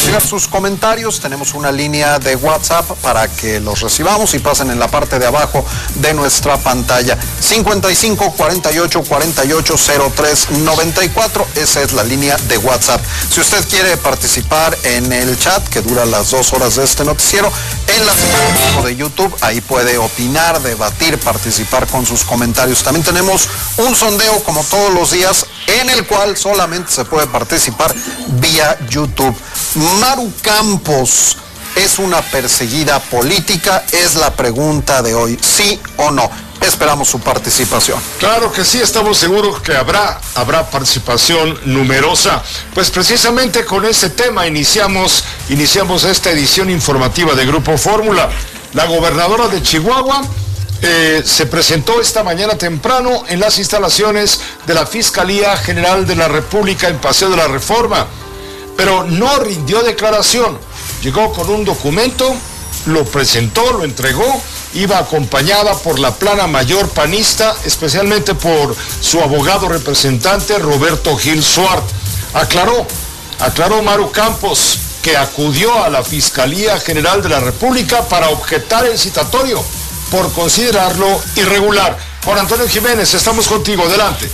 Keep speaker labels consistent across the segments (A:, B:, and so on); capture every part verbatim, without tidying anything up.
A: llegar sus comentarios. Tenemos una línea de WhatsApp para que los recibamos y pasen en la parte de abajo de nuestra pantalla. cincuenta y cinco, cuarenta y ocho, cuarenta y ocho, cero tres, noventa y cuatro. Esa es la línea de WhatsApp. Si usted quiere participar en el chat, que dura las dos horas de este noticiero, en la sección de YouTube, ahí puede opinar, debatir, participar con sus comentarios. También tenemos un sondeo, como todos los días, en el cual solamente se puede participar vía YouTube. Maru Campos es una perseguida política, es la pregunta de hoy, ¿sí o no? Esperamos su participación.
B: Claro que sí, estamos seguros que habrá, habrá participación numerosa. Pues precisamente con ese tema iniciamos, iniciamos esta edición informativa de Grupo Fórmula. La gobernadora de Chihuahua eh, se presentó esta mañana temprano en las instalaciones de la Fiscalía General de la República en Paseo de la Reforma, pero no rindió declaración. Llegó con un documento, lo presentó, lo entregó, iba acompañada por la plana mayor panista, especialmente por su abogado representante Roberto Gil Suart. Aclaró, aclaró Maru Campos que acudió a la Fiscalía General de la República para objetar el citatorio por considerarlo irregular. Juan Antonio Jiménez, estamos contigo, adelante.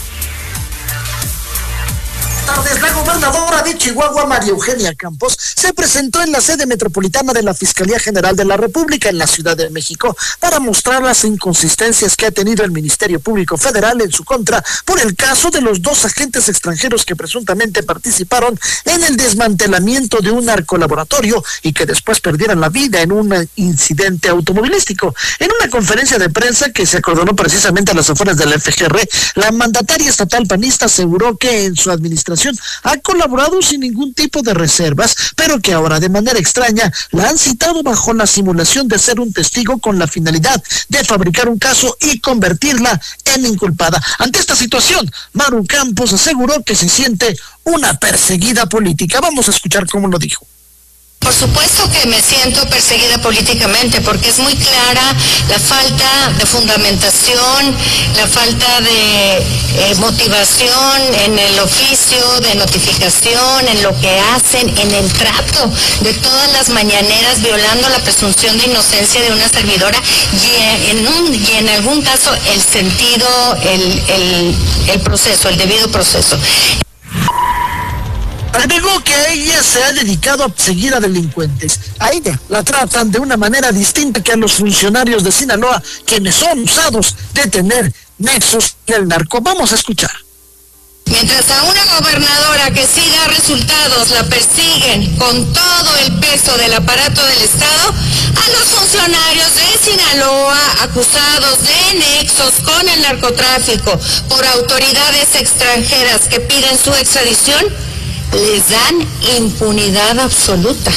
C: Tardes, la gobernadora de Chihuahua, María Eugenia Campos, se presentó en la sede metropolitana de la Fiscalía General de la República en la Ciudad de México para mostrar las inconsistencias que ha tenido el Ministerio Público Federal en su contra por el caso de los dos agentes extranjeros que presuntamente participaron en el desmantelamiento de un narcolaboratorio y que después perdieron la vida en un incidente automovilístico. En una conferencia de prensa que se acordonó precisamente a las afueras del F G R, la mandataria estatal panista aseguró que en su administración ha colaborado sin ningún tipo de reservas, pero que ahora de manera extraña la han citado bajo la simulación de ser un testigo con la finalidad de fabricar un caso y convertirla en inculpada. Ante esta situación, Maru Campos aseguró que se siente una perseguida política. Vamos a escuchar cómo lo dijo.
D: Por supuesto que me siento perseguida políticamente porque es muy clara la falta de fundamentación, la falta de eh, motivación en el oficio, de notificación, en lo que hacen, en el trato de todas las mañaneras, violando la presunción de inocencia de una servidora y en, un, y en algún caso el sentido, el, el, el proceso, el debido proceso.
C: Agregó que ella se ha dedicado a seguir a delincuentes. A ella la tratan de una manera distinta que a los funcionarios de Sinaloa, quienes son usados de tener nexos en el narco. Vamos a escuchar.
D: Mientras a una gobernadora que sí da resultados la persiguen con todo el peso del aparato del Estado, a los funcionarios de Sinaloa acusados de nexos con el narcotráfico por autoridades extranjeras que piden su extradición, les dan impunidad absoluta.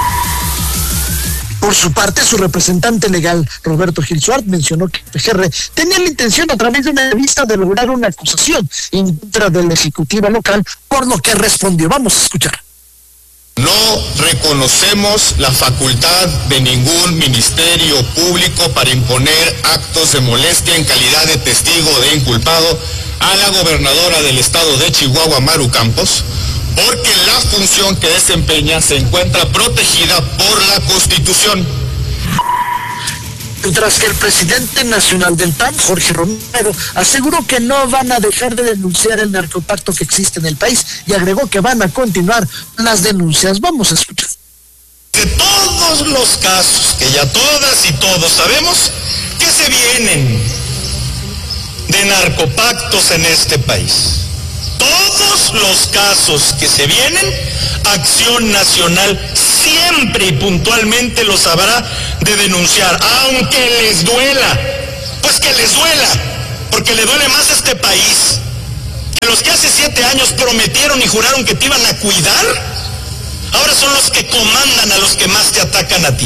C: Por su parte, su representante legal, Roberto Gil Suart, mencionó que F G R tenía la intención a través de una revista de lograr una acusación en contra de la ejecutiva local, por lo que respondió. Vamos a escuchar.
E: No reconocemos la facultad de ningún ministerio público para imponer actos de molestia en calidad de testigo o de inculpado a la gobernadora del estado de Chihuahua, Maru Campos, porque la función que desempeña se encuentra protegida por la Constitución.
C: Mientras que el presidente nacional del P A N, Jorge Romero, aseguró que no van a dejar de denunciar el narcopacto que existe en el país y agregó que van a continuar las denuncias. Vamos a escuchar.
E: De todos los casos que ya todas y todos sabemos que se vienen de narcopactos en este país, todos los casos que se vienen, Acción Nacional siempre y puntualmente los habrá de denunciar, aunque les duela, pues que les duela, porque le duele más a este país que los que hace siete años prometieron y juraron que te iban a cuidar, ahora son los que comandan a los que más te atacan a ti.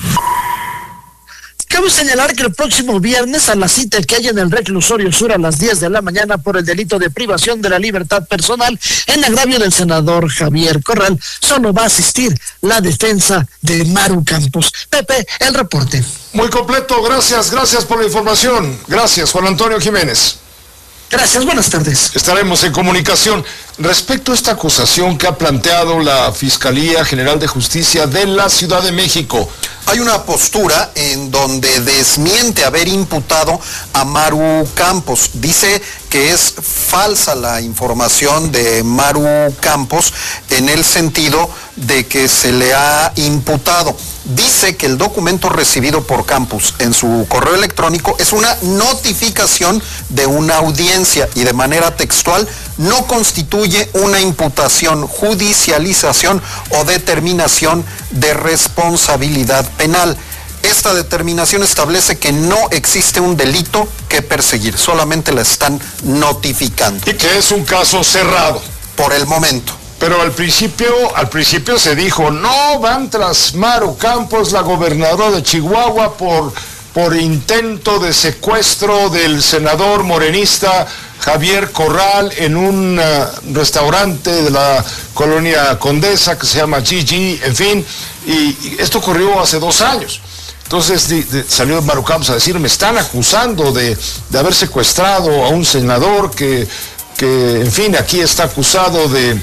C: Cabe señalar que el próximo viernes, a la cita que hay en el reclusorio sur a las diez de la mañana por el delito de privación de la libertad personal en agravio del senador Javier Corral, solo va a asistir la defensa de Maru Campos. Pepe, el reporte.
B: Muy completo, gracias, gracias por la información. Gracias, Juan Antonio Jiménez.
C: Gracias, buenas tardes.
B: Estaremos en comunicación. respecto a esta acusación que ha planteado la Fiscalía General de Justicia de la Ciudad de México.
A: Hay una postura en donde desmiente haber imputado a Maru Campos. Dice que es falsa la información de Maru Campos en el sentido de que se le ha imputado. Dice que el documento recibido por Campos en su correo electrónico es una notificación de una audiencia y de manera textual no constituye una imputación, judicialización o determinación de responsabilidad penal. Esta determinación establece que no existe un delito que perseguir, solamente la están notificando.
B: Y que es un caso cerrado.
A: Por el momento.
B: Pero al principio, al principio se dijo, no, van tras Maru Campos, la gobernadora de Chihuahua, por, por intento de secuestro del senador morenista Javier Corral en un uh, restaurante de la colonia Condesa que se llama Gigi, en fin, y, y esto ocurrió hace dos años. Entonces de, de, salió Maru Campos a decir, me están acusando de, de haber secuestrado a un senador que, que, en fin, aquí está acusado de...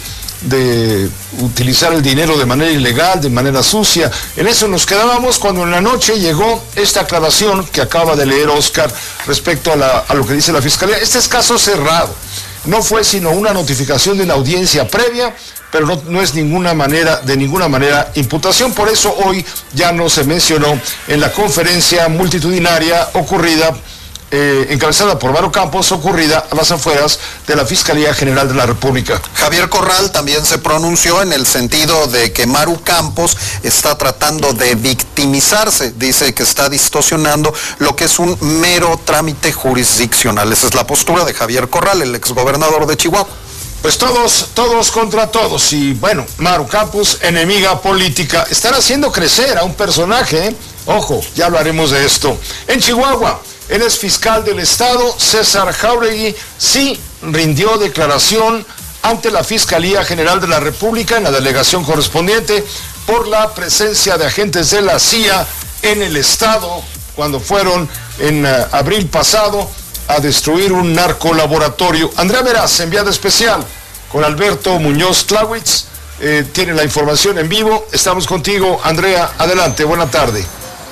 B: de utilizar el dinero de manera ilegal, de manera sucia. En eso nos quedábamos cuando en la noche llegó esta aclaración que acaba de leer Oscar respecto a, la, a lo que dice la Fiscalía. Este es caso cerrado. No fue sino una notificación de una audiencia previa, pero no, no es ninguna manera, de ninguna manera imputación. Por eso hoy ya no se mencionó en la conferencia multitudinaria ocurrida Eh, encabezada por Maru Campos, ocurrida a las afueras de la Fiscalía General de la República.
A: Javier Corral también se pronunció en el sentido de que Maru Campos está tratando de victimizarse, dice que está distorsionando lo que es un mero trámite jurisdiccional. Esa es la postura de Javier Corral, el exgobernador de Chihuahua.
B: Pues todos, todos contra todos, y bueno, Maru Campos, enemiga política, están haciendo crecer a un personaje, ¿eh? Ojo, ya hablaremos de esto. En Chihuahua, el exfiscal del estado, César Jáuregui, sí rindió declaración ante la Fiscalía General de la República en la delegación correspondiente por la presencia de agentes de la C I A en el estado cuando fueron en uh, abril pasado a destruir un narcolaboratorio. Andrea Meraz, enviada especial con Alberto Muñoz Clawitz, eh, tiene la información en vivo. Estamos contigo, Andrea, adelante, buena tarde.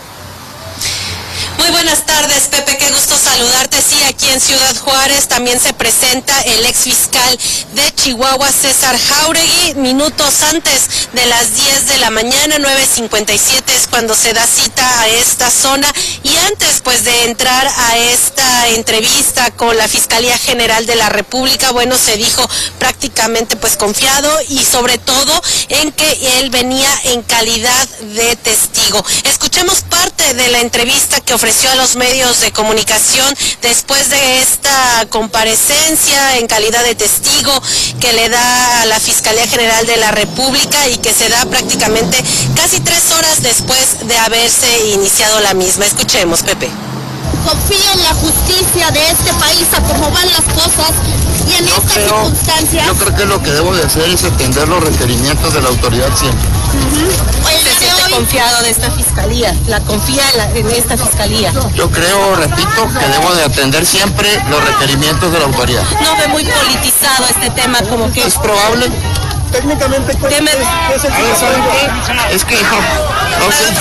F: Muy buenas tardes, Pepe, qué gusto saludarte. Sí, aquí en Ciudad Juárez también se presenta el ex fiscal de Chihuahua, César Jáuregui, minutos antes de las diez de la mañana, nueve cincuenta y siete es cuando se da cita a esta zona, y antes pues de entrar a esta entrevista con la Fiscalía General de la República, bueno, se dijo prácticamente pues confiado y sobre todo en que él venía en calidad de testigo. Escuchemos parte de la entrevista que ofreció a los medios de comunicación después de esta comparecencia en calidad de testigo que le da a la Fiscalía General de la República y que se da prácticamente casi tres horas después de haberse iniciado la misma. Escuchemos, Pepe.
G: Confío en la justicia de este país a cómo van las cosas y en estas circunstancias.
H: Yo creo que lo que debo de hacer es atender los requerimientos de la autoridad siempre.
G: Uh-huh.
F: ¿Se siente hoy confiado de esta fiscalía? ¿La confía en, la, en esta fiscalía?
H: Yo creo, repito, que debo de atender siempre los requerimientos de la autoridad.
F: ¿No ve muy politizado este tema como que?
H: Es probable.
C: Técnicamente,
F: ¿qué me...
C: ¿qué es el que
H: Es que no, no sé.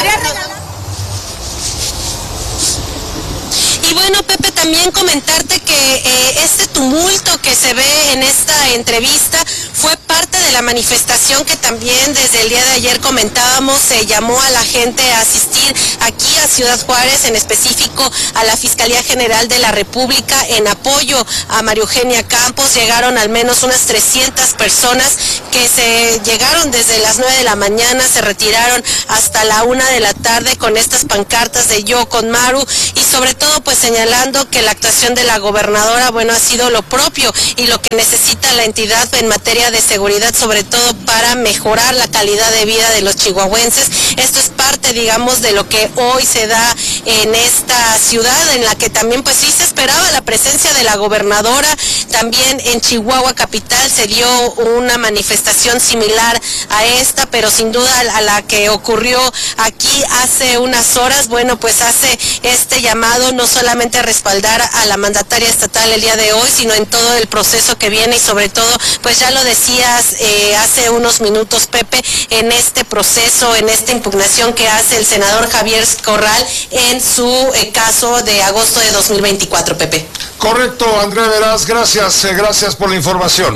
F: Y bueno, Pepe, también comentarte que eh, este tumulto que se ve en esta entrevista fue parte de la manifestación que también desde el día de ayer comentábamos, se llamó a la gente a asistir aquí a Ciudad Juárez, en específico a la Fiscalía General de la República en apoyo a María Eugenia Campos. Llegaron al menos unas trescientas personas que se llegaron desde las nueve de la mañana, se retiraron hasta la una de la tarde con estas pancartas de Yo con Maru, y sobre todo pues señalando que la actuación de la gobernadora, bueno, ha sido lo propio y lo que necesita la entidad en materia de seguridad, sobre todo para mejorar la calidad de vida de los chihuahuenses. Esto es parte, digamos, de lo que hoy se da en esta ciudad, en la que también pues sí se esperaba la presencia de la gobernadora. También en Chihuahua capital se dio una manifestación similar a esta, pero sin duda a la que ocurrió aquí hace unas horas. Bueno, pues hace este llamado no solamente a respaldar a la mandataria estatal el día de hoy, sino en todo el proceso que viene y sobre todo, pues ya lo decías eh, hace unos minutos, Pepe, en este proceso, en esta impugnación que hace el senador Javier Corral en su eh, caso de agosto de dos mil veinticuatro, Pepe.
B: Correcto, Andrea Veraz, gracias, eh, gracias por la información.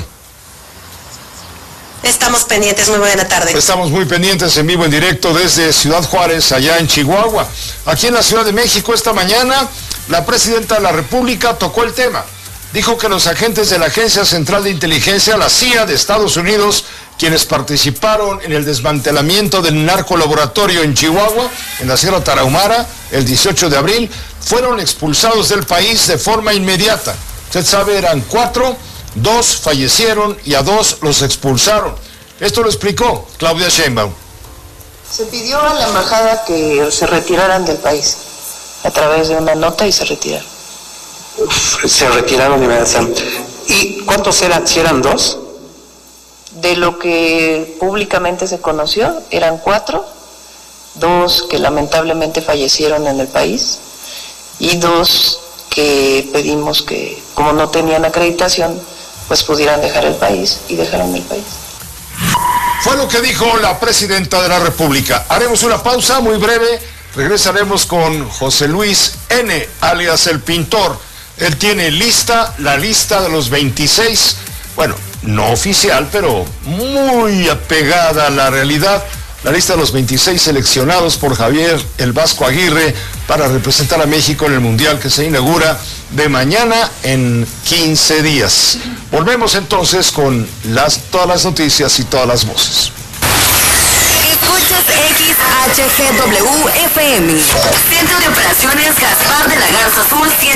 F: Estamos pendientes, muy buena tarde.
B: Estamos muy pendientes en vivo, en directo desde Ciudad Juárez, allá en Chihuahua. Aquí en la Ciudad de México esta mañana, la presidenta de la República tocó el tema. Dijo que los agentes de la Agencia Central de Inteligencia, la C I A de Estados Unidos, quienes participaron en el desmantelamiento del narcolaboratorio en Chihuahua, en la Sierra Tarahumara, el dieciocho de abril, fueron expulsados del país de forma inmediata. Usted sabe, eran cuatro, dos fallecieron y a dos los expulsaron. Esto lo explicó Claudia Sheinbaum.
I: Se pidió a la embajada que se retiraran del país a través de una nota y se retiraron.
J: Se retiraron inmediatamente. ¿Y cuántos eran? ¿Si eran dos?
I: De lo que públicamente se conoció, eran cuatro, dos que lamentablemente fallecieron en el país y dos que pedimos que, como no tenían acreditación, pues pudieran dejar el país y dejaron el país.
B: Fue lo que dijo la presidenta de la República. Haremos una pausa muy breve, regresaremos con José Luis N., alias El Pintor. Él tiene lista, la lista de los veintiséis, bueno, no oficial, pero muy apegada a la realidad, la lista de los veintiséis seleccionados por Javier El Vasco Aguirre para representar a México en el Mundial que se inaugura de mañana en quince días. Volvemos entonces con las, todas las noticias y todas las voces.
K: Escuchas X H G W F M, Centro de Operaciones Gaspar de la Garza Azul.